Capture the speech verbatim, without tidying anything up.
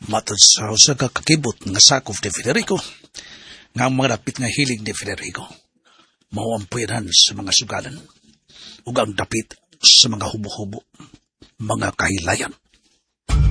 Matod sa usa ka kakibot nga sakop ni Federico, nga ang mga dapit nga hilig ni Federico, mao ang puyanan sa mga sugalan, ug ang dapit sa mga hubo-hubo, mga kahilayan.